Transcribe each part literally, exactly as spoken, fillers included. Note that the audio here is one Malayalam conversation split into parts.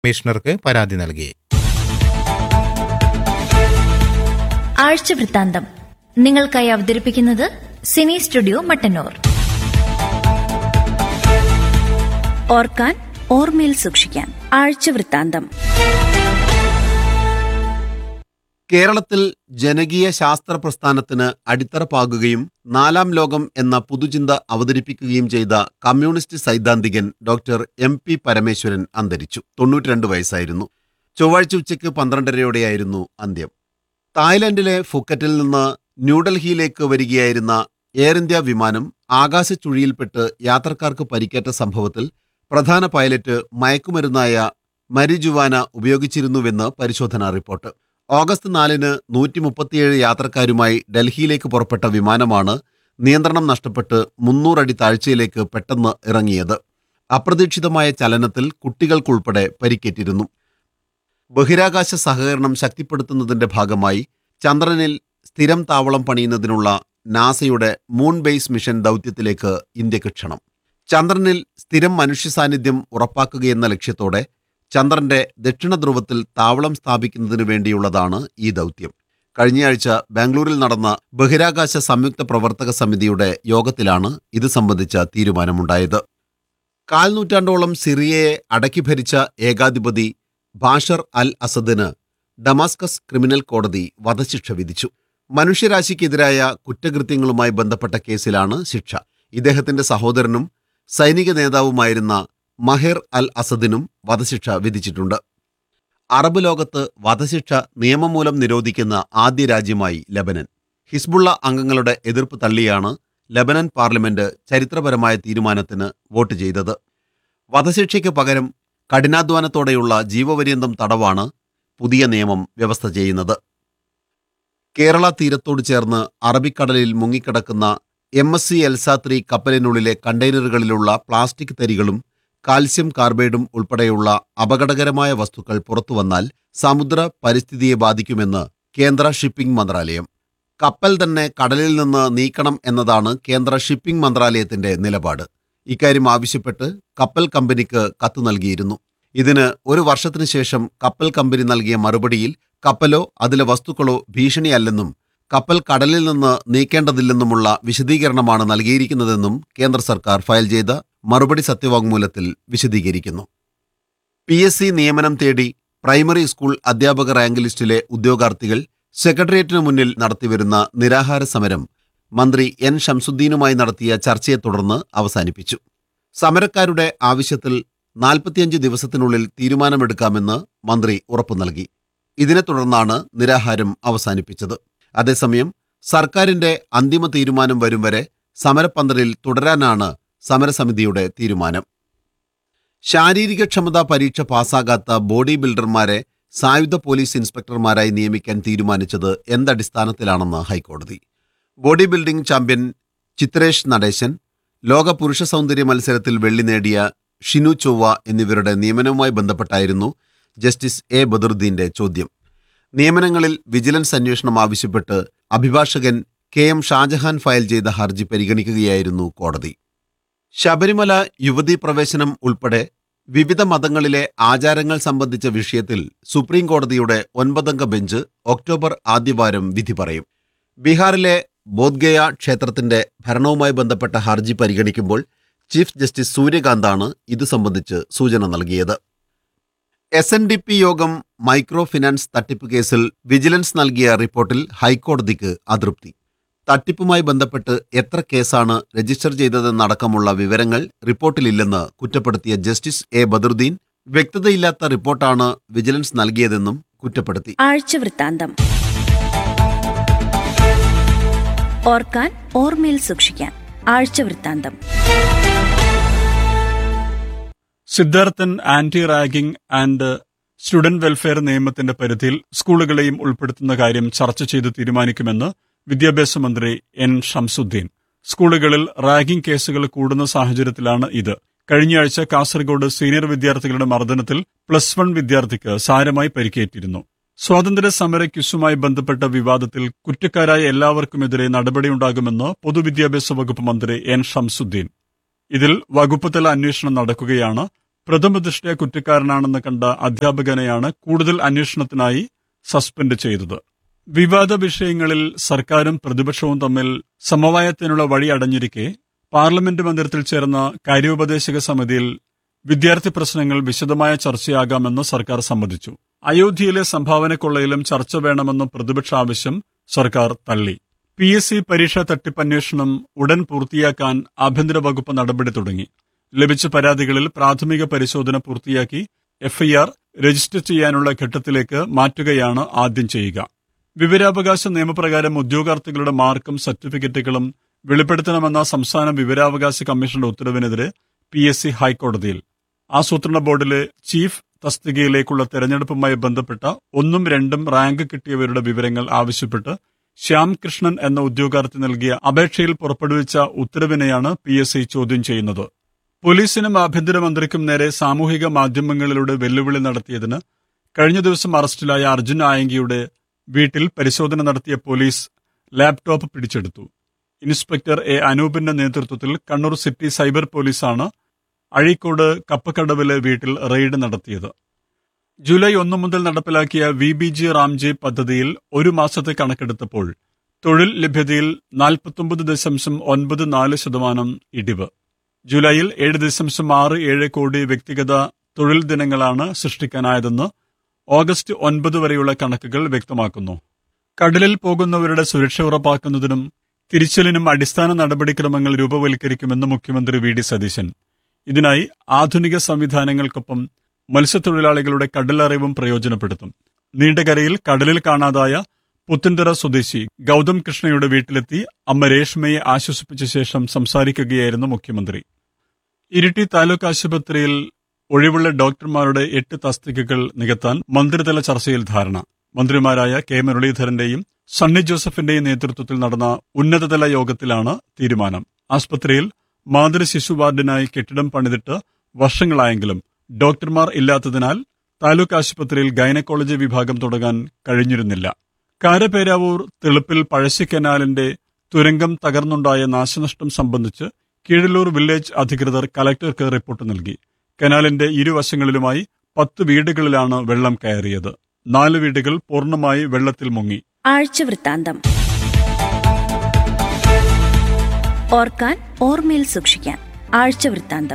കമ്മീഷണർക്ക് പരാതി നൽകി. ആഴ്ച വൃത്താന്തം നിങ്ങൾക്കായി അവതരിപ്പിക്കുന്നത് സിനി സ്റ്റുഡിയോ മട്ടന്നൂർ. ഓർക്കാൻ ഓർമ്മയിൽ സൂക്ഷിക്കാൻ ആഴ്ച വൃത്താന്തം. കേരളത്തിൽ ജനകീയ ശാസ്ത്ര പ്രസ്ഥാനത്തിന് അടിത്തറ പാകുകയും നാലാം ലോകം എന്ന പുതുചിന്ത അവതരിപ്പിക്കുകയും ചെയ്ത communist സൈദ്ധാന്തികൻ doctor M P Parameswaran അന്തരിച്ചു. തൊണ്ണൂറ്റിരണ്ട് വയസ്സായിരുന്നു. ചൊവ്വാഴ്ച ഉച്ചയ്ക്ക് പന്ത്രണ്ടരയോടെയായിരുന്നു അന്ത്യം. തായ്ലൻഡിലെ ഫുക്കറ്റിൽ നിന്ന് ന്യൂഡൽഹിയിലേക്ക് വരികയായിരുന്ന എയർ ഇന്ത്യ വിമാനം ആകാശച്ചുഴിയിൽപ്പെട്ട് യാത്രക്കാർക്ക് പരിക്കേറ്റ സംഭവത്തിൽ പ്രധാന പൈലറ്റ് മയക്കുമരുന്നായ മരിജുവാന ഉപയോഗിച്ചിരുന്നുവെന്ന് പരിശോധനാ റിപ്പോർട്ട്. ഓഗസ്റ്റ് നാലിന് നൂറ്റി മുപ്പത്തിയേഴ് യാത്രക്കാരുമായി ഡൽഹിയിലേക്ക് പുറപ്പെട്ട വിമാനമാണ് നിയന്ത്രണം നഷ്ടപ്പെട്ട് മുന്നൂറടി താഴ്ചയിലേക്ക് പെട്ടെന്ന് ഇറങ്ങിയത്. അപ്രതീക്ഷിതമായ ചലനത്തിൽ കുട്ടികൾക്കുൾപ്പെടെ പരിക്കേറ്റിരുന്നു. ബഹിരാകാശ സഹകരണം ശക്തിപ്പെടുത്തുന്നതിന്റെ ഭാഗമായി ചന്ദ്രനിൽ സ്ഥിരം താവളം പണിയുന്നതിനുള്ള നാസയുടെ മൂൺ ബേസ് മിഷൻ ദൗത്യത്തിലേക്ക് ഇന്ത്യക്ക് ക്ഷണം. ചന്ദ്രനിൽ സ്ഥിരം മനുഷ്യ സാന്നിധ്യം ഉറപ്പാക്കുകയെന്ന ലക്ഷ്യത്തോടെ ചന്ദ്രന്റെ ദക്ഷിണ ധ്രുവത്തിൽ താവളം സ്ഥാപിക്കുന്നതിനു വേണ്ടിയുള്ളതാണ് ഈ ദൗത്യം. കഴിഞ്ഞയാഴ്ച ബാംഗ്ലൂരിൽ നടന്ന ബഹിരാകാശ സംയുക്ത പ്രവർത്തക സമിതിയുടെ യോഗത്തിലാണ് ഇത് സംബന്ധിച്ച തീരുമാനമുണ്ടായത്. കാൽനൂറ്റാണ്ടോളം സിറിയയെ അടക്കി ഭരിച്ച ഏകാധിപതി ബാഷർ അൽ അസദിന് ഡമാസ്കസ് ക്രിമിനൽ കോടതി വധശിക്ഷ വിധിച്ചു. മനുഷ്യരാശിക്കെതിരായ കുറ്റകൃത്യങ്ങളുമായി ബന്ധപ്പെട്ട കേസിലാണ് ശിക്ഷ. ഇദ്ദേഹത്തിന്റെ സഹോദരനും സൈനിക നേതാവുമായിരുന്ന മഹർ അൽ അസദിനും വധശിക്ഷ വിധിച്ചിട്ടുണ്ട്. അറബ് ലോകത്ത് വധശിക്ഷ നിയമം മൂലം നിരോധിക്കുന്ന ആദ്യ രാജ്യമായി ലബനൻ. ഹിസ്ബുള്ള അംഗങ്ങളുടെ എതിർപ്പ് തള്ളിയാണ് ലബനൻ പാർലമെന്റ് ചരിത്രപരമായ തീരുമാനത്തിന് വോട്ട് ചെയ്തത്. വധശിക്ഷയ്ക്ക് പകരം കഠിനാധ്വാനത്തോടെയുള്ള ജീവപര്യന്തം തടവാണ് പുതിയ നിയമം വ്യവസ്ഥ ചെയ്യുന്നത്. കേരള തീരത്തോട് ചേർന്ന് അറബിക്കടലിൽ മുങ്ങിക്കിടക്കുന്ന M S C എൽസാത്രി കപ്പലിനുള്ളിലെ കണ്ടെയ്നറുകളിലുള്ള plastic തരികളും calcium കാർബൈഡും ഉൾപ്പെടെയുള്ള അപകടകരമായ വസ്തുക്കൾ പുറത്തുവന്നാൽ സമുദ്ര പരിസ്ഥിതിയെ ബാധിക്കുമെന്ന് കേന്ദ്ര ഷിപ്പിംഗ് മന്ത്രാലയം. കപ്പൽ തന്നെ കടലിൽ നിന്ന് നീക്കണം എന്നതാണ് കേന്ദ്ര ഷിപ്പിംഗ് മന്ത്രാലയത്തിന്റെ നിലപാട്. ഇക്കാര്യം ആവശ്യപ്പെട്ട് കപ്പൽ കമ്പനിക്ക് കത്ത് നൽകിയിരുന്നു. ഇതിന് ഒരു വർഷത്തിനു ശേഷം കപ്പൽ കമ്പനി നൽകിയ മറുപടിയിൽ കപ്പലോ അതിലെ വസ്തുക്കളോ ഭീഷണിയല്ലെന്നും കപ്പൽ കടലിൽ നിന്ന് നീക്കേണ്ടതില്ലെന്നുമുള്ള വിശദീകരണമാണ് നൽകിയിരിക്കുന്നതെന്നും കേന്ദ്ര സർക്കാർ ഫയൽ ചെയ്ത മറുപടി സത്യവാങ്മൂലത്തിൽ വിശദീകരിക്കുന്നു. പി എസ് സി നിയമനം തേടി പ്രൈമറി സ്കൂൾ അധ്യാപക റാങ്ക് ലിസ്റ്റിലെ ഉദ്യോഗാർത്ഥികൾ സെക്രട്ടേറിയറ്റിനു മുന്നിൽ നടത്തിവരുന്ന നിരാഹാര സമരം മന്ത്രി എൻ ഷംസുദ്ദീനുമായി നടത്തിയ ചർച്ചയെ തുടർന്ന് അവസാനിപ്പിച്ചു. സമരക്കാരുടെ ആവശ്യത്തിൽ നാൽപ്പത്തിയഞ്ച് ദിവസത്തിനുള്ളിൽ തീരുമാനമെടുക്കാമെന്ന് മന്ത്രി ഉറപ്പു നൽകി. ഇതിനെ തുടർന്നാണ് നിരാഹാരം അവസാനിപ്പിച്ചത്. അതേസമയം സർക്കാരിന്റെ അന്തിമ തീരുമാനം വരും വരെ സമരപ്പന്തലിൽ തുടരാനാണ് സമരസമിതിയുടെ തീരുമാനം. ശാരീരിക ക്ഷമതാ പരീക്ഷ പാസ്സാകാത്ത ബോഡി ബിൽഡർമാരെ സായുധ പോലീസ് ഇൻസ്പെക്ടർമാരായി നിയമിക്കാൻ തീരുമാനിച്ചത് എന്തടിസ്ഥാനത്തിലാണെന്ന് ഹൈക്കോടതി. Body building champion Chitresh Natesan, ലോക പുരുഷ സൗന്ദര്യ മത്സരത്തിൽ വെള്ളി നേടിയ ഷിനു ചൊവ്വ എന്നിവരുടെ നിയമനവുമായി ബന്ധപ്പെട്ടായിരുന്നു ജസ്റ്റിസ് എ ബദറുദ്ദീന്റെ ചോദ്യം. നിയമനങ്ങളിൽ വിജിലൻസ് അന്വേഷണം ആവശ്യപ്പെട്ട് അഭിഭാഷകൻ കെ എം ഷാജഹാൻ ഫയൽ ചെയ്ത ഹർജി പരിഗണിക്കുകയായിരുന്നു കോടതി. ശബരിമല യുവതീ പ്രവേശനം ഉൾപ്പെടെ വിവിധ മതങ്ങളിലെ ആചാരങ്ങൾ സംബന്ധിച്ച വിഷയത്തിൽ സുപ്രീം കോടതിയുടെ ഒൻപതംഗ ബെഞ്ച് ഒക്ടോബർ ആദ്യവാരം വിധി പറയും. ബീഹാറിലെ ബോധ്ഗയ ക്ഷേത്രത്തിന്റെ ഭരണവുമായി ബന്ധപ്പെട്ട ഹർജി പരിഗണിക്കുമ്പോൾ ചീഫ് ജസ്റ്റിസ് സൂര്യകാന്താണ് ഇതു സംബന്ധിച്ച് സൂചന നൽകിയത്. എസ് എൻ ഡി പി യോഗം മൈക്രോ ഫിനാൻസ് തട്ടിപ്പ് കേസിൽ വിജിലൻസ് നൽകിയ റിപ്പോർട്ടിൽ ഹൈക്കോടതിക്ക് അതൃപ്തി. തട്ടിപ്പുമായി ബന്ധപ്പെട്ട് എത്ര കേസാണ് രജിസ്റ്റർ ചെയ്തതെന്നടക്കമുള്ള വിവരങ്ങൾ റിപ്പോർട്ടിലില്ലെന്ന് കുറ്റപ്പെടുത്തിയ ജസ്റ്റിസ് എ ബദറുദ്ദീൻ വ്യക്തതയില്ലാത്ത റിപ്പോർട്ടാണ് വിജിലൻസ് നൽകിയതെന്നും കുറ്റപ്പെടുത്തി. ആഴ്ച വൃത്താന്തം ഓർക്കാൻ ഓർമ്മയിൽ സൂക്ഷിക്കാൻ ആഴ്ച വൃത്താന്തം. Siddharthan anti ragging and student welfare നിയമത്തിന്റെ പരിധിയിൽ സ്കൂളുകളെയും ഉൾപ്പെടുത്തുന്ന കാര്യം ചർച്ച ചെയ്ത് തീരുമാനിക്കുമെന്ന് വിദ്യാഭ്യാസ മന്ത്രി എൻ ഷംസുദ്ദീൻ. സ്കൂളുകളിൽ റാഗിംഗ് കേസുകൾ കൂടുന്ന സാഹചര്യത്തിലാണ് ഇത്. കഴിഞ്ഞയാഴ്ച കാസർഗോഡ് സീനിയർ വിദ്യാർത്ഥികളുടെ മർദ്ദനത്തിൽ പ്ലസ് വൺ വിദ്യാർത്ഥിക്ക് സാരമായി പരിക്കേറ്റിരുന്നു. സ്വാതന്ത്ര്യ സമര ക്വിസുമായി ബന്ധപ്പെട്ട വിവാദത്തിൽ കുറ്റക്കാരായ എല്ലാവർക്കുമെതിരെ നടപടിയുണ്ടാകുമെന്ന് പൊതുവിദ്യാഭ്യാസ വകുപ്പ് മന്ത്രി എൻ ഷംസുദ്ദീൻ. ഇതിൽ വകുപ്പുതല അന്വേഷണം നടക്കുകയാണ്. പ്രഥമദൃഷ്ട്യാ കുറ്റക്കാരനാണെന്ന് കണ്ട അധ്യാപകനെയാണ് കൂടുതൽ അന്വേഷണത്തിനായി സസ്പെൻഡ് ചെയ്തത്. വിവാദ വിഷയങ്ങളിൽ സർക്കാരും പ്രതിപക്ഷവും തമ്മിൽ സമവായത്തിനുള്ള വഴി അടഞ്ഞിരിക്കെ പാർലമെന്റ് മന്ദിരത്തിൽ ചേർന്ന കാര്യോപദേശക സമിതിയിൽ വിദ്യാർത്ഥി പ്രശ്നങ്ങൾ വിശദമായ ചർച്ചയാകാമെന്ന് സർക്കാർ സമ്മതിച്ചു. അയോധ്യയിലെ സംഭാവന കൊള്ളയിലും ചർച്ച വേണമെന്ന പ്രതിപക്ഷ ആവശ്യം സർക്കാർ തള്ളി. പി എസ് സി പരീക്ഷാ തട്ടിപ്പന്വേഷണം ഉടൻ പൂർത്തിയാക്കാൻ ആഭ്യന്തര വകുപ്പ് നടപടി തുടങ്ങി. ലഭിച്ച പരാതികളിൽ പ്രാഥമിക പരിശോധന പൂർത്തിയാക്കി എഫ്ഐആർ രജിസ്റ്റർ ചെയ്യാനുള്ള ഘട്ടത്തിലേക്ക് മാറ്റുകയാണ് ആദ്യം ചെയ്യുക. വിവരാവകാശ നിയമപ്രകാരം ഉദ്യോഗാർത്ഥികളുടെ മാർക്കും സർട്ടിഫിക്കറ്റുകളും വെളിപ്പെടുത്തണമെന്ന സംസ്ഥാന വിവരാവകാശ കമ്മീഷന്റെ ഉത്തരവിനെതിരെ പി എസ് സി ഹൈക്കോടതിയിൽ. ആസൂത്രണ ബോർഡിലെ ചീഫ് തസ്തികയിലേക്കുള്ള തെരഞ്ഞെടുപ്പുമായി ബന്ധപ്പെട്ട ഒന്നും രണ്ടും റാങ്ക് കിട്ടിയവരുടെ വിവരങ്ങൾ ആവശ്യപ്പെട്ട് ശ്യാം കൃഷ്ണൻ എന്ന ഉദ്യോഗാർത്ഥി നൽകിയ അപേക്ഷയിൽ പുറപ്പെടുവിച്ച ഉത്തരവിനെയാണ് പി എസ് സി ചോദ്യം ചെയ്യുന്നത്. പോലീസിനും ആഭ്യന്തരമന്ത്രിക്കും നേരെ സാമൂഹിക മാധ്യമങ്ങളിലൂടെ വെല്ലുവിളി നടത്തിയതിന് കഴിഞ്ഞ ദിവസം അറസ്റ്റിലായ അർജുൻ ആയങ്കിയുടെ വീട്ടിൽ പരിശോധന നടത്തിയ പോലീസ് ലാപ്ടോപ്പ് പിടിച്ചെടുത്തു. ഇൻസ്പെക്ടർ എ അനൂപിന്റെ നേതൃത്വത്തിൽ കണ്ണൂർ സിറ്റി സൈബർ പോലീസാണ് അഴീക്കോട് കപ്പക്കടവിലെ വീട്ടിൽ റെയ്ഡ് നടത്തിയത്. ജൂലൈ ഒന്ന് മുതൽ നടപ്പിലാക്കിയ വി ബി ജി റാംജി പദ്ധതിയിൽ ഒരു മാസത്തെ കണക്കെടുത്തപ്പോൾ തൊഴിൽ ലഭ്യതയിൽ നാൽപ്പത്തൊമ്പത് ദശാംശം ഒൻപത് നാല് ശതമാനം ഇടിവ്. ജൂലൈയിൽ ഏഴ് ദശാംശം ആറ് ഏഴ് കോടി വ്യക്തിഗത തൊഴിൽ ദിനങ്ങളാണ് സൃഷ്ടിക്കാനായതെന്ന് ഓഗസ്റ്റ് ഒൻപത് വരെയുള്ള കണക്കുകൾ വ്യക്തമാക്കുന്നു. കടലിൽ പോകുന്നവരുടെ സുരക്ഷ ഉറപ്പാക്കുന്നതിനും തിരിച്ചലിനും അടിസ്ഥാന നടപടിക്രമങ്ങൾ രൂപവൽക്കരിക്കുമെന്ന് മുഖ്യമന്ത്രി വി ഡി സതീശൻ. ഇതിനായി ആധുനിക സംവിധാനങ്ങൾക്കൊപ്പം മത്സ്യത്തൊഴിലാളികളുടെ കടലറിവും പ്രയോജനപ്പെടുത്തും. നീണ്ടകരയിൽ കടലിൽ കാണാതായ പുത്തൻതറ സ്വദേശി ഗൌതം കൃഷ്ണയുടെ വീട്ടിലെത്തി അമ്മ രേഷ്മയെ ആശ്വസിപ്പിച്ച ശേഷം സംസാരിക്കുകയായിരുന്നു മുഖ്യമന്ത്രി. ഇരിട്ടി താലൂക്ക് ആശുപത്രിയിൽ ഒഴിവുള്ള ഡോക്ടർമാരുടെ എട്ട് തസ്തികകൾ നികത്താൻ മന്ത്രിതല ചർച്ചയിൽ ധാരണ. മന്ത്രിമാരായ കെ മുരളീധരന്റെയും സണ്ണി ജോസഫിന്റെയും നേതൃത്വത്തിൽ നടന്ന ഉന്നതതല യോഗത്തിലാണ് തീരുമാനം. ആസ്പത്രിയിൽ മാതൃ ശിശു വാർഡിനായി കെട്ടിടം പണിതിട്ട് വർഷങ്ങളായെങ്കിലും ഡോക്ടർമാർ ഇല്ലാത്തതിനാൽ താലൂക്ക് ആശുപത്രിയിൽ ഗൈനക്കോളജി വിഭാഗം തുടങ്ങാൻ കഴിഞ്ഞിരുന്നില്ല. കാരപേരാവൂർ തെളുപ്പിൽ പഴശ്ശി കനാലിന്റെ തുരങ്കം തകർന്നുണ്ടായ നാശനഷ്ടം സംബന്ധിച്ച് കീഴല്ലൂർ വില്ലേജ് അധികൃതർ കലക്ടർക്ക് റിപ്പോർട്ട് നൽകി. കനാലിന്റെ ഇരുവശങ്ങളിലുമായി പത്ത് വീടുകളിലാണ് വെള്ളം കയറിയത്. നാല് വീടുകൾ പൂർണ്ണമായി വെള്ളത്തിൽ മുങ്ങി. ആഴ്ചവൃത്താന്തം. ഓർക്കാൻ ഓർമ്മയിൽ സൂക്ഷിക്കാൻ ആഴ്ചവൃത്താന്തം.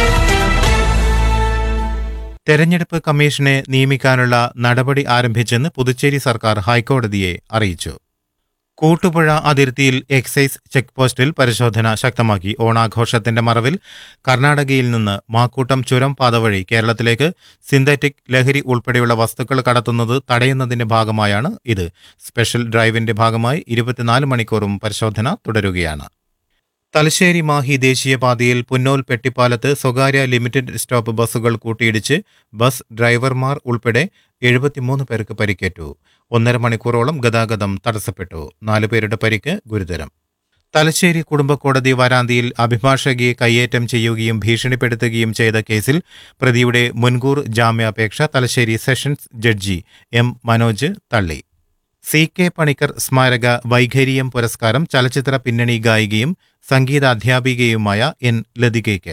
തെരഞ്ഞെടുപ്പ് കമ്മീഷനെ നിയമിക്കാനുള്ള നടപടി ആരംഭിച്ചെന്ന് പുതുച്ചേരി സർക്കാർ ഹൈക്കോടതിയെ അറിയിച്ചു. കൂട്ടുപുഴ അതിർത്തിയിൽ എക്സൈസ് ചെക്ക് പോസ്റ്റിൽ പരിശോധന ശക്തമാക്കി. ഓണാഘോഷത്തിന്റെ മറവിൽ കർണാടകയിൽ നിന്ന് മാക്കൂട്ടം ചുരം പാത വഴി കേരളത്തിലേക്ക് സിന്തറ്റിക് ലഹരി ഉൾപ്പെടെയുള്ള വസ്തുക്കൾ കടത്തുന്നത് തടയുന്നതിന്റെ ഭാഗമായാണ് ഇത്. സ്പെഷ്യൽ ഡ്രൈവിന്റെ ഭാഗമായി ഇരുപത്തിനാല് മണിക്കൂറും പരിശോധന തുടരുകയാണ്. തലശ്ശേരി മാഹി ദേശീയപാതയിൽ പുന്നോൽ പെട്ടിപ്പാലത്ത് സ്വകാര്യ ലിമിറ്റഡ് സ്റ്റോപ്പ് ബസ്സുകൾ കൂട്ടിയിടിച്ച് ബസ് ഡ്രൈവർമാർ ഉൾപ്പെടെ എഴുപത്തിമൂന്ന് പേർക്ക് പരിക്കേറ്റു. ഒന്നര മണിക്കൂറോളം ഗതാഗതം തടസ്സപ്പെട്ടു. നാലുപേരുടെ പരിക്ക് ഗുരുതരം. തലശ്ശേരി കുടുംബക്കോടതി വരാന്തിയിൽ അഭിഭാഷകയെ കയ്യേറ്റം ചെയ്യുകയും ഭീഷണിപ്പെടുത്തുകയും ചെയ്ത കേസിൽ പ്രതിയുടെ മുൻകൂർ ജാമ്യാപേക്ഷ Thalassery sessions judge M Manoj തള്ളി. സി കെ പണിക്കർ സ്മാരക വൈഖരിയം പുരസ്കാരം ചലച്ചിത്ര പിന്നണി ഗായികയും സംഗീതാധ്യാപികയുമായ എൻ ലതികയ്ക്ക്.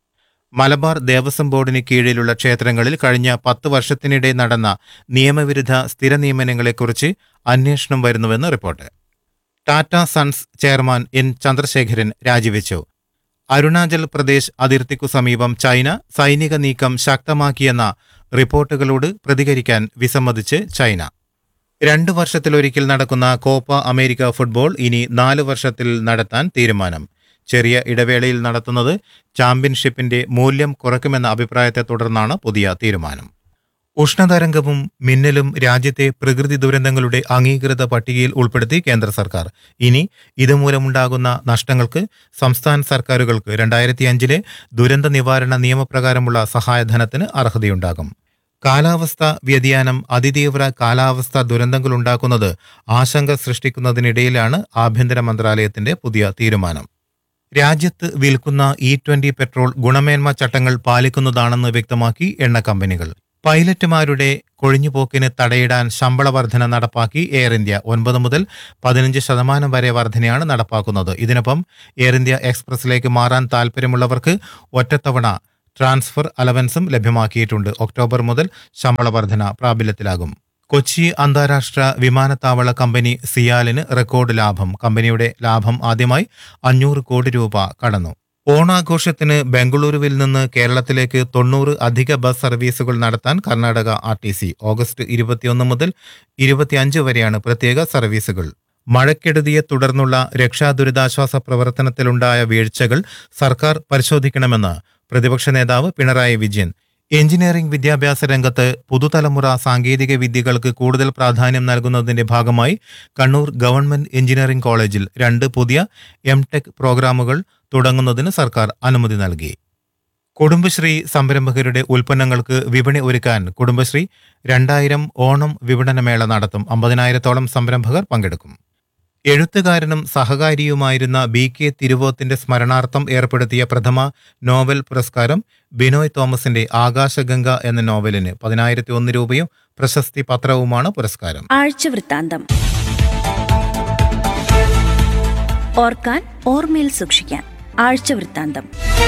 മലബാർ ദേവസ്വം ബോർഡിന് കീഴിലുള്ള ക്ഷേത്രങ്ങളിൽ കഴിഞ്ഞ പത്ത് വർഷത്തിനിടെ നടന്ന നിയമവിരുദ്ധ സ്ഥിര നിയമനങ്ങളെക്കുറിച്ച് അന്വേഷണം വരുന്നുവെന്ന് report. Tata sons chairman N Chandrasekharan രാജിവെച്ചു. അരുണാചൽ പ്രദേശ് അതിർത്തിക്കു സമീപം ചൈന സൈനിക നീക്കം ശക്തമാക്കിയെന്ന റിപ്പോർട്ടുകളോട് പ്രതികരിക്കാൻ വിസമ്മതിച്ച് ചൈന. രണ്ടു വർഷത്തിലൊരിക്കൽ നടക്കുന്ന കോപ്പ അമേരിക്ക ഫുട്ബോൾ ഇനി നാല് വർഷത്തിൽ നടത്താൻ തീരുമാനം. ചെറിയ ഇടവേളയിൽ നടത്തുന്നത് ചാമ്പ്യൻഷിപ്പിന്റെ മൂല്യം കുറയ്ക്കുമെന്ന അഭിപ്രായത്തെ തുടർന്നാണ് പുതിയ തീരുമാനം. ഉഷ്ണതരംഗവും മിന്നലും രാജ്യത്തെ പ്രകൃതി ദുരന്തങ്ങളുടെ അംഗീകൃത പട്ടികയിൽ ഉൾപ്പെടുത്തി കേന്ദ്ര സർക്കാർ. ഇനി ഇതുമൂലമുണ്ടാകുന്ന നഷ്ടങ്ങൾക്ക് സംസ്ഥാന സർക്കാരുകൾക്ക് രണ്ടായിരത്തി അഞ്ചിലെ ദുരന്ത നിവാരണ നിയമപ്രകാരമുള്ള സഹായധനത്തിന് അർഹതയുണ്ടാകും. കാലാവസ്ഥാ വ്യതിയാനം അതിതീവ്ര കാലാവസ്ഥാ ദുരന്തങ്ങളുണ്ടാക്കുന്നത് ആശങ്ക സൃഷ്ടിക്കുന്നതിനിടയിലാണ് ആഭ്യന്തര മന്ത്രാലയത്തിന്റെ പുതിയ തീരുമാനം. രാജ്യത്ത് വിൽക്കുന്ന ഇ ട്വന്റി പെട്രോൾ ഗുണമേന്മ ചട്ടങ്ങൾ പാലിക്കുന്നതാണെന്ന് വ്യക്തമാക്കി എണ്ണ കമ്പനികൾ. പൈലറ്റുമാരുടെ കൊഴിഞ്ഞുപോക്കിന് തടയിടാൻ ശമ്പള വർധന നടപ്പാക്കി എയർ ഇന്ത്യ. ഒൻപത് മുതൽ പതിനഞ്ച് ശതമാനം വരെ വർധനയാണ് നടപ്പാക്കുന്നത്. ഇതിനൊപ്പം എയർ ഇന്ത്യ എക്സ്പ്രസിലേക്ക് മാറാൻ താൽപ്പര്യമുള്ളവർക്ക് ഒറ്റത്തവണ ട്രാൻസ്ഫർ അലവൻസും ലഭ്യമാക്കിയിട്ടുണ്ട്. ഒക്ടോബർ മുതൽ ശമ്പള വർധന പ്രാബല്യത്തിലാകും. കൊച്ചി അന്താരാഷ്ട്ര വിമാനത്താവള കമ്പനി സിയാലിന് റെക്കോർഡ് ലാഭം. കമ്പനിയുടെ ലാഭം ആദ്യമായി അഞ്ഞൂറ് കോടി രൂപ കടന്നു. ഓണാഘോഷത്തിന് ബംഗളൂരുവിൽ നിന്ന് കേരളത്തിലേക്ക് തൊണ്ണൂറ് അധിക ബസ് സർവീസുകൾ നടത്താൻ Karnataka R T C. August ഇരുപത്തിയൊന്ന് മുതൽ ഇരുപത്തിയഞ്ച് വരെയാണ് പ്രത്യേക സർവീസുകൾ. മഴക്കെടുതിയെ തുടർന്നുള്ള രക്ഷാ ദുരിതാശ്വാസ പ്രവർത്തനത്തിലുണ്ടായ വീഴ്ചകൾ സർക്കാർ പരിശോധിക്കണമെന്ന് പ്രതിപക്ഷ നേതാവ് പിണറായി വിജയൻ. എഞ്ചിനീയറിംഗ് വിദ്യാഭ്യാസ രംഗത്ത് പുതുതലമുറ സാങ്കേതിക വിദ്യകൾക്ക് കൂടുതൽ പ്രാധാന്യം നൽകുന്നതിന്റെ ഭാഗമായി കണ്ണൂർ ഗവൺമെന്റ് എഞ്ചിനീയറിംഗ് കോളേജിൽ രണ്ട് പുതിയ എം ടെക് പ്രോഗ്രാമുകൾ തുടങ്ങുന്നതിന് സർക്കാർ അനുമതി നൽകി. കുടുംബശ്രീ സംരംഭകരുടെ ഉൽപ്പന്നങ്ങൾക്ക് വിപണി ഒരുക്കാൻ കുടുംബശ്രീ രണ്ടായിരം ഓണം വിപണനമേള നടത്തും. അമ്പതിനായിരത്തോളം സംരംഭകർ പങ്കെടുക്കും. എഴുത്തുകാരനും സഹകാരിയുമായിരുന്ന ബി കെ തിരുവോത്തിന്റെ സ്മരണാർത്ഥം ഏർപ്പെടുത്തിയ പ്രഥമ നോവൽ പുരസ്കാരം ബിനോയ് തോമസിന്റെ ആകാശഗംഗ എന്ന നോവലിന് പതിനായിരത്തി ഒന്ന് രൂപയും പ്രശസ്തി പത്രവുമാണ് പുരസ്കാരം. ആഴ്ചവൃത്താന്തം. ഓർക്കാൻ ഓർമ്മയിൽ സൂക്ഷിക്കാൻ ആഴ്ചവൃത്താന്തം.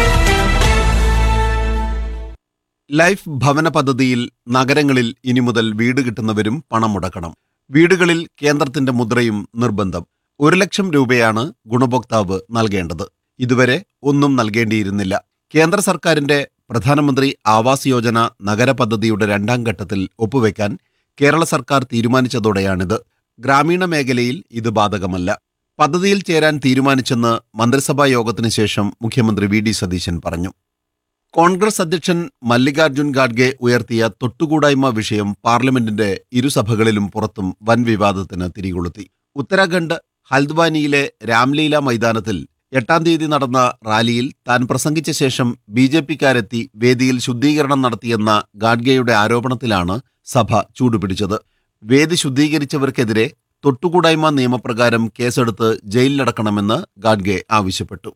ലൈഫ് ഭവന പദ്ധതിയിൽ നഗരങ്ങളിൽ ഇനി മുതൽ വീട് കിട്ടുന്നവരും പണം മുടക്കണം. വീടുകളിൽ കേന്ദ്രത്തിന്റെ മുദ്രയും നിർബന്ധം. ഒരു ലക്ഷം രൂപയാണ് ഗുണഭോക്താവ് നൽകേണ്ടത്. ഇതുവരെ ഒന്നും നൽകേണ്ടിയിരുന്നില്ല. കേന്ദ്ര സർക്കാരിന്റെ പ്രധാനമന്ത്രി ആവാസ് യോജന നഗര പദ്ധതിയുടെ രണ്ടാം ഘട്ടത്തിൽ ഒപ്പുവെക്കാൻ കേരള സർക്കാർ തീരുമാനിച്ചതോടെയാണിത്. ഗ്രാമീണ മേഖലയിൽ ഇത് ബാധകമല്ല. പദ്ധതിയിൽ ചേരാൻ തീരുമാനിച്ചെന്ന് മന്ത്രിസഭാ യോഗത്തിന് ശേഷം മുഖ്യമന്ത്രി വി ഡി സതീശൻ പറഞ്ഞു. കോൺഗ്രസ് അധ്യക്ഷൻ മല്ലികാർജുൻ ഖാർഗെ ഉയർത്തിയ തൊട്ടുകൂടായ്മ വിഷയം പാർലമെന്റിന്റെ ഇരുസഭകളിലും പുറത്തും വൻ വിവാദത്തിന് തിരികൊളുത്തി. ഉത്തരാഖണ്ഡ് ഹൽദ്വാനിയിലെ രാംലീല മൈതാനത്തിൽ എട്ടാം തീയതി നടന്ന റാലിയിൽ താൻ പ്രസംഗിച്ച ശേഷം ബി ജെ പിക്കാരെത്തി വേദിയിൽ ശുദ്ധീകരണം നടത്തിയെന്ന ഖാർഗെയുടെ ആരോപണത്തിലാണ് സഭ ചൂടുപിടിച്ചത്. വേദി ശുദ്ധീകരിച്ചവർക്കെതിരെ തൊട്ടുകൂടായ്മ നിയമപ്രകാരം കേസെടുത്ത് ജയിലിലടക്കണമെന്ന് ഖാർഗെ ആവശ്യപ്പെട്ടു.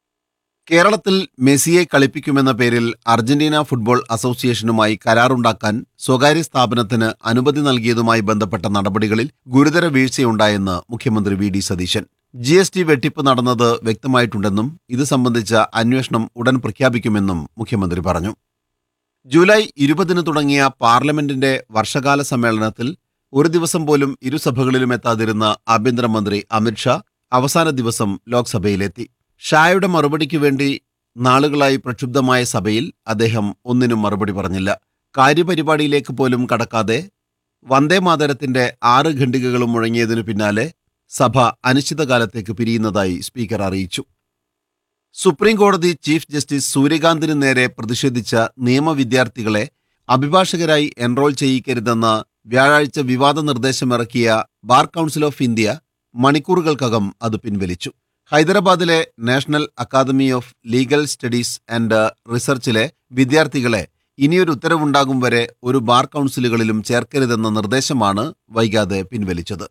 കേരളത്തിൽ മെസ്സിയെ കളിപ്പിക്കുമെന്ന പേരിൽ അർജന്റീന ഫുട്ബോൾ അസോസിയേഷനുമായി കരാറുണ്ടാക്കാൻ സ്വകാര്യ സ്ഥാപനത്തിന് അനുമതി നൽകിയതുമായി ബന്ധപ്പെട്ട നടപടികളിൽ ഗുരുതര വീഴ്ചയുണ്ടായെന്ന് മുഖ്യമന്ത്രി V D Satheesan. G S T വെട്ടിപ്പ് നടന്നത് വ്യക്തമായിട്ടുണ്ടെന്നും ഇത് സംബന്ധിച്ച അന്വേഷണം ഉടൻ പ്രഖ്യാപിക്കുമെന്നും മുഖ്യമന്ത്രി പറഞ്ഞു. ജൂലൈ ഇരുപതിന് തുടങ്ങിയ പാർലമെന്റിന്റെ വർഷകാല സമ്മേളനത്തിൽ ഒരു ദിവസം പോലും ഇരുസഭകളിലും എത്താതിരുന്ന ആഭ്യന്തരമന്ത്രി അമിത്ഷാ അവസാന ദിവസം ലോക്സഭയിലെത്തി. ഷായുടെ മറുപടിക്കു വേണ്ടി നാളുകളായി പ്രക്ഷുബ്ധമായ സഭയിൽ അദ്ദേഹം ഒന്നിനും മറുപടി പറഞ്ഞില്ല. കാര്യപരിപാടിയിലേക്ക് പോലും കടക്കാതെ വന്ദേമാതരത്തിന്റെ ആറ് ഖണ്ഡികകളും മുഴങ്ങിയതിനു പിന്നാലെ സഭ അനിശ്ചിതകാലത്തേക്ക് പിരിയുന്നതായി സ്പീക്കർ അറിയിച്ചു. സുപ്രീം കോടതി ചീഫ് ജസ്റ്റിസ് സൂര്യകാന്തിന് നേരെ പ്രതിഷേധിച്ച നിയമവിദ്യാർത്ഥികളെ അഭിഭാഷകരായി എൻറോൾ ചെയ്യിക്കരുതെന്ന വ്യാഴാഴ്ച വിവാദ നിർദ്ദേശമിറക്കിയ ബാർ കൗൺസിൽ ഓഫ് ഇന്ത്യ മണിക്കൂറുകൾക്കകം അത് പിൻവലിച്ചു. ഹൈദരാബാദിലെ national academy of legal studies and റിസർച്ചിലെ വിദ്യാർത്ഥികളെ ഇനിയൊരു ഉത്തരവുണ്ടാകും വരെ ഒരു ബാർ കൗൺസിലുകളിലും ചേർക്കരുതെന്ന നിർദ്ദേശമാണ് വൈകാതെ പിൻവലിച്ചത്.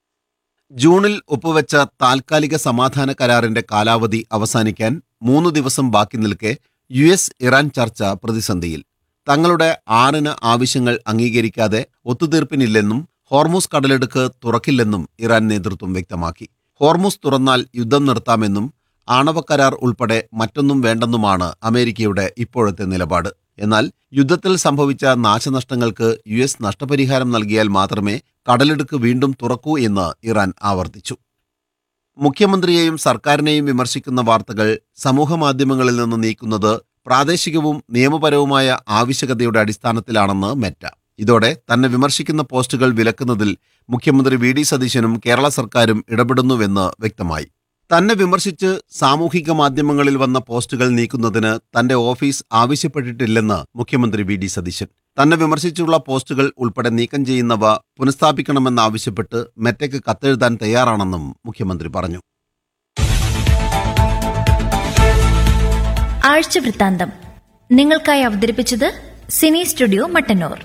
ജൂണിൽ ഒപ്പുവെച്ച താൽക്കാലിക സമാധാന കരാറിന്റെ കാലാവധി അവസാനിക്കാൻ മൂന്നു ദിവസം ബാക്കി നിൽക്കെ യു എസ് ഇറാൻ ചർച്ച പ്രതിസന്ധിയിൽ. തങ്ങളുടെ ആറിന് ആവശ്യങ്ങൾ അംഗീകരിക്കാതെ ഒത്തുതീർപ്പിനില്ലെന്നും ഹോർമുസ് കടലെടുക്ക് തുറക്കില്ലെന്നും ഇറാൻ നേതൃത്വം വ്യക്തമാക്കി. ഹോർമുസ് തുറന്നാൽ യുദ്ധം നിർത്താമെന്നും ആണവ കരാർ ഉൾപ്പെടെ മറ്റൊന്നും വേണ്ടെന്നുമാണ് അമേരിക്കയുടെ ഇപ്പോഴത്തെ നിലപാട്. എന്നാൽ യുദ്ധത്തിൽ സംഭവിച്ച നാശനഷ്ടങ്ങൾക്ക് യു എസ് നഷ്ടപരിഹാരം നൽകിയാൽ മാത്രമേ കടലെടുക്ക് വീണ്ടും തുറക്കൂ എന്ന് ഇറാൻ ആവർത്തിച്ചു. മുഖ്യമന്ത്രിയെയും സർക്കാരിനെയും വിമർശിക്കുന്ന വാർത്തകൾ സമൂഹമാധ്യമങ്ങളിൽ നിന്ന് നീക്കുന്നത് പ്രാദേശികവും നിയമപരവുമായ ആവശ്യകതയുടെ അടിസ്ഥാനത്തിലാണെന്ന് മെറ്റ. ഇതോടെ തന്നെ വിമർശിക്കുന്ന പോസ്റ്റുകൾ വിലക്കുന്നതിൽ മുഖ്യമന്ത്രി വി ഡി സതീശനും കേരള സർക്കാരും ഇടപെടുന്നുവെന്ന് വ്യക്തമായി. തന്നെ വിമർശിച്ച് സാമൂഹിക മാധ്യമങ്ങളിൽ വന്ന പോസ്റ്റുകൾ നീക്കുന്നതിന് തന്റെ ഓഫീസ് ആവശ്യപ്പെട്ടിട്ടില്ലെന്ന് മുഖ്യമന്ത്രി വി ഡി സതീശൻ. തന്നെ വിമർശിച്ചുള്ള പോസ്റ്റുകൾ ഉൾപ്പെടെ നീക്കം ചെയ്യുന്നവ പുനഃസ്ഥാപിക്കണമെന്നാവശ്യപ്പെട്ട് മെറ്റയ്ക്ക് കത്തെഴുതാൻ തയ്യാറാണെന്നും മുഖ്യമന്ത്രി പറഞ്ഞു. ആഴ്ചവൃത്താന്തം നിങ്ങൾക്കായി അവതരിപ്പിച്ചത് സിനി സ്റ്റുഡിയോ മട്ടന്നൂർ.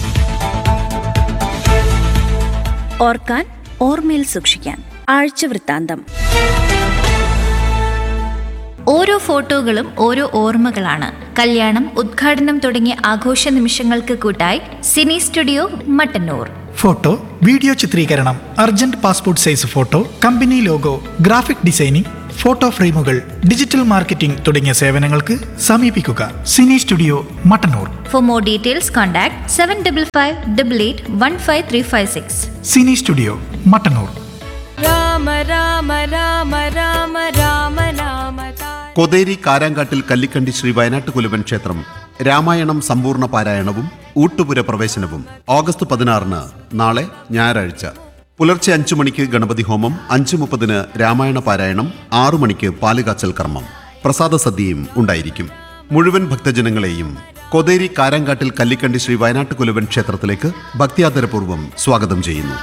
ഓർക്കാൻ ഓർമ്മയിൽ സൂക്ഷിക്കാൻ ആഴ്ചവൃത്താന്തം. ഓരോ ഫോട്ടോകളും ഓരോ ഓർമ്മകളാണ്. കല്യാണം, ഉദ്ഘാടനം തുടങ്ങിയ ആഘോഷ നിമിഷങ്ങൾക്ക് കൂട്ടായി Sini studio Mattannur. Photo, video ചിത്രീകരണം, urgent passport size photo, company logo, graphic designing, photo ഫ്രെയിമുകൾ, ഡിജിറ്റൽ മാർക്കറ്റിംഗ് തുടങ്ങിയ സേവനങ്ങൾക്ക് സമീപിക്കുക Sini studio Mattannur. For more details contact seven double five double eight one five three five six. Sini studio Mattannur. Rama Rama Rama Rama Rama Rama Kotheri കാരാങ്കാട്ടിൽ Kallikkandy Shri Wayanattukulavan ക്ഷേത്രം രാമായണം സമ്പൂർണ്ണ പാരായണവും ഊട്ടുപുര പ്രവേശനവും ഓഗസ്റ്റ് പതിനാറിന് നാളെ ഞായറാഴ്ച പുലർച്ചെ അഞ്ചു മണിക്ക് ഗണപതി ഹോമം, അഞ്ചു മുപ്പതിന് രാമായണ പാരായണം, ആറു മണിക്ക് പാലുകാച്ചൽ കർമ്മം. പ്രസാദ സദ്യയും ഉണ്ടായിരിക്കും. മുഴുവൻ ഭക്തജനങ്ങളെയും കൊതേരി കാരാങ്കാട്ടിൽ കല്ലിക്കണ്ടി ശ്രീ വയനാട്ടുകുലവൻ ക്ഷേത്രത്തിലേക്ക് ഭക്തിയാദരപൂർവ്വം സ്വാഗതം ചെയ്യുന്നു.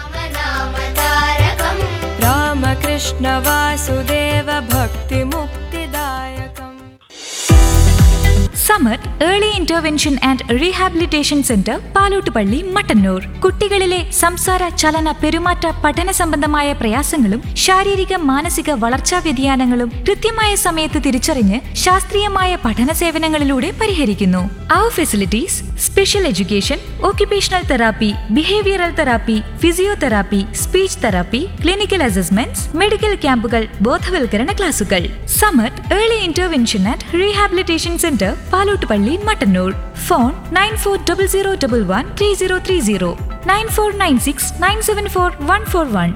രാമകൃഷ്ണ വാസുദേവ ഭക്തി മുക്തിദായകം. Samath early intervention and rehabilitation centre Palottupalli Mattannur. കുട്ടികളിലെ സംസാര, ചലന, പെരുമാറ്റ, പഠന സംബന്ധമായ പ്രയാസങ്ങളും ശാരീരിക മാനസിക വളർച്ചാ വ്യതിയാനങ്ങളും കൃത്യമായ സമയത്ത് തിരിച്ചറിഞ്ഞ് ശാസ്ത്രീയമായ പഠന സേവനങ്ങളിലൂടെ പരിഹരിക്കുന്നു. അവർ facilities: special education, occupational therapy, behavioural therapy, physiotherapy, speech therapy, clinical assessments, medical ക്യാമ്പുകൾ, ബോധവൽക്കരണ ക്ലാസുകൾ. Samath early intervention and rehabilitation centre Palottupalli Mattannur. Phone nine four double zero double one three zero three zero, nine four nine six nine seven four one four one.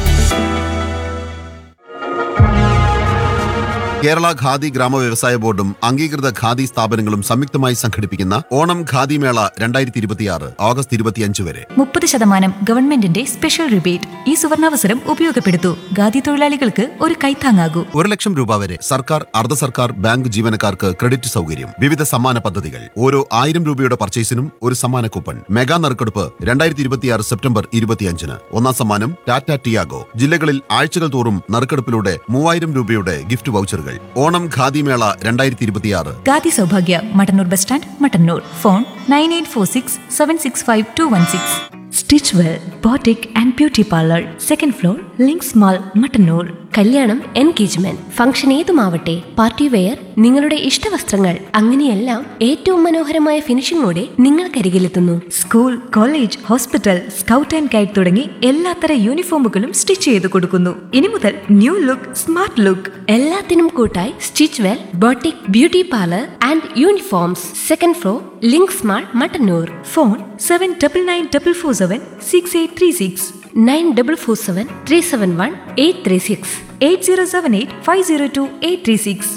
Kerala khadi ഗ്രാമ വ്യവസായ ബോർഡും അംഗീകൃത ഖാദി സ്ഥാപനങ്ങളും സംയുക്തമായി സംഘടിപ്പിക്കുന്ന ഓണം ഖാദി മേള രണ്ടായിരത്തി ഇരുപത്തിയാറ് ഓഗസ്റ്റ് ഇരുപത്തിയഞ്ച് വരെ മുപ്പത് ശതമാനം ഗവൺമെന്റിന്റെ സ്പെഷ്യൽ റിബേറ്റ്. ഈ സുവർണാവസരം ഉപയോഗപ്പെടുത്തൂ. ഖാദി തൊഴിലാളികൾക്ക് ഒരു കൈത്താങ്ങാകൂ. ഒരു ലക്ഷം രൂപ വരെ സർക്കാർ, അർദ്ധ സർക്കാർ, ബാങ്ക് ജീവനക്കാർക്ക് ക്രെഡിറ്റ് സൗകര്യം. വിവിധ സമ്മാന പദ്ധതികൾ. ഓരോ ആയിരം രൂപയുടെ പർച്ചേസിനും ഒരു സമ്മാന കൂപ്പൺ. മെഗാ നറുക്കെടുപ്പ് രണ്ടായിരത്തി ഇരുപത്തിയാറ് സെപ്റ്റംബർ ഇരുപത്തിയഞ്ചിന്. ഒന്നാം സമ്മാനം ടാറ്റ ടിയാഗോ. ജില്ലകളിൽ ആഴ്ചകൾ തോറും നറുക്കെടുപ്പിലൂടെ മൂവായിരം രൂപയുടെ ഗിഫ്റ്റ് വൗച്ചറുകൾ. ഓണം ഖാദി മേള രണ്ടായിരത്തി ഇരുപത്തിയാറ്. Khadi Sowbhagya, Mattannur bus stand, Mattannur. Phone nine eight four six seven six five to one six. Stitch well boutique and beauty parlour, second floor, links mall, Mattannur. കല്യാണം, എൻഗേജ്മെന്റ്, ഫംഗ്ഷൻ ഏതുമാവട്ടെ, പാർട്ടി വെയർ, നിങ്ങളുടെ ഇഷ്ടവസ്ത്രങ്ങൾ, അങ്ങനെയെല്ലാം ഏറ്റവും മനോഹരമായ ഫിനിഷിംഗോടെ നിങ്ങൾക്കരികിലെത്തുന്നു. School, college, hospital, scout and guide തുടങ്ങി എല്ലാത്തര യൂണിഫോമുകളും സ്റ്റിച്ച് ചെയ്ത് കൊടുക്കുന്നു. ഇനി മുതൽ ന്യൂ ലുക്ക്, സ്മാർട്ട് ലുക്ക്. എല്ലാത്തിനും കൂട്ടായി stitch well boutique beauty parlour and uniforms, second floor, links mall, Mattannur. Phone seven double nine double four seven six eight three six, nine double four seven three seven one eight three six, eight zero seven eight five zero to eight three six.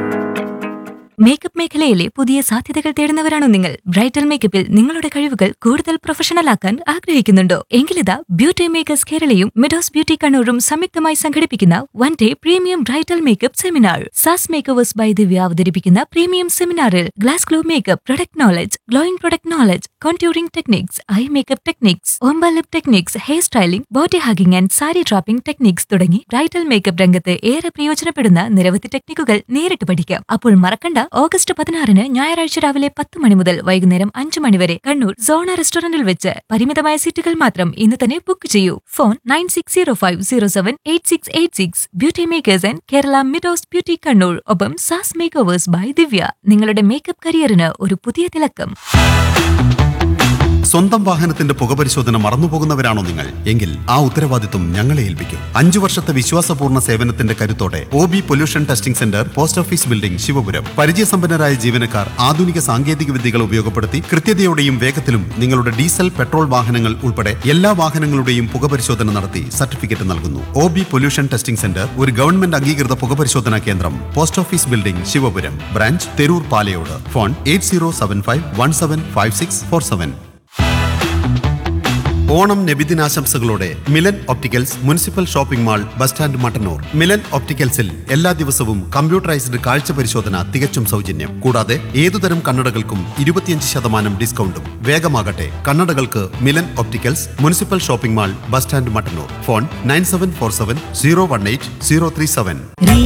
Makeup മേഖലയിലെ പുതിയ സാധ്യതകൾ തേടുന്നവരാണോ നിങ്ങൾ? ബ്രൈഡൽ മേക്കപ്പിൽ നിങ്ങളുടെ കഴിവുകൾ കൂടുതൽ പ്രൊഫഷണൽ ആക്കാൻ ആഗ്രഹിക്കുന്നുണ്ടോ? എങ്കിലിതാ ബ്യൂട്ടി മേക്കേഴ്സ് കേരളയും മിഡോസ് ബ്യൂട്ടി കണ്ണൂരും സംയുക്തമായി സംഘടിപ്പിക്കുന്ന one day premium bridal makeup seminar. SaaS makers by ദിവ്യ അവതരിപ്പിക്കുന്ന പ്രീമിയം സെമിനാറിൽ glass glow makeup, product knowledge, glowing product knowledge, contouring techniques, I makeup techniques, ombre lip techniques, hair styling, body hugging and sari dropping techniques തുടങ്ങി ബ്രൈഡൽ മേക്കപ്പ് രംഗത്ത് ഏറെ പ്രയോജനപ്പെടുന്ന നിരവധി ടെക്നിക്കുകൾ നേരിട്ട് പഠിക്കാം. അപ്പോൾ മറക്കണ്ട, ഓഗസ്റ്റ് പതിനാറിന് ഞായറാഴ്ച രാവിലെ പത്ത് മണി മുതൽ വൈകുന്നേരം അഞ്ചു മണി വരെ കണ്ണൂർ സോണ റെസ്റ്റോറന്റിൽ വെച്ച്. പരിമിതമായ സീറ്റുകൾ മാത്രം. ഇന്ന് തന്നെ ബുക്ക് ചെയ്യൂ. Phone nine six zero five zero seven eight six eight six. Beauty makers and Kerala Meadows beauty Kannur. ഒപ്പം സാസ് മേക്കേഴ്സ് ബൈ ദിവ്യ. നിങ്ങളുടെ മേക്കപ്പ് കരിയറിന് ഒരു പുതിയ തിളക്കം. സ്വന്തം വാഹനത്തിന്റെ പുകപരിശോധന മറന്നുപോകുന്നവരാണോ നിങ്ങൾ? എങ്കിൽ ആ ഉത്തരവാദിത്വം ഞങ്ങളെ ഏൽപ്പിക്കും. അഞ്ചു വർഷത്തെ വിശ്വാസപൂർണ്ണ സേവനത്തിന്റെ കരുത്തോടെ O B pollution testing centre, post office building, Sivapuram. പരിചയസമ്പന്നരായ ജീവനക്കാർ ആധുനിക സാങ്കേതിക വിദ്യകൾ ഉപയോഗപ്പെടുത്തി കൃത്യതയോടെയും വേഗത്തിലും നിങ്ങളുടെ ഡീസൽ, പെട്രോൾ വാഹനങ്ങൾ ഉൾപ്പെടെ എല്ലാ വാഹനങ്ങളുടെയും പുകപരിശോധന നടത്തി സർട്ടിഫിക്കറ്റ് നൽകുന്നു. O B pollution testing centre ഒരു ഗവൺമെന്റ് അംഗീകൃത പുകപരിശോധനാ കേന്ദ്രം. Post office building, Sivapuram. Branch Theroor Palayode. Phone eight zero seven five one seven five six four seven. Onam നബിദിനാശംസകളോടെ Milan opticals, municipal shopping mall, bus stand, Mattannur. Milan ഒപ്റ്റിക്കൽസിൽ എല്ലാ ദിവസവും കമ്പ്യൂട്ടറൈസ്ഡ് കാഴ്ച പരിശോധന തികച്ചും സൗജന്യം. കൂടാതെ ഏതുതരം കണ്ണടകൾക്കും ഇരുപത്തിയഞ്ച് ശതമാനം ഡിസ്കൗണ്ടും. വേഗമാകട്ടെ, കണ്ണടകൾക്ക് Milan opticals, municipal shopping mall, bus stand, Mattannur. Phone nine seven four seven zero one eight zero three seven.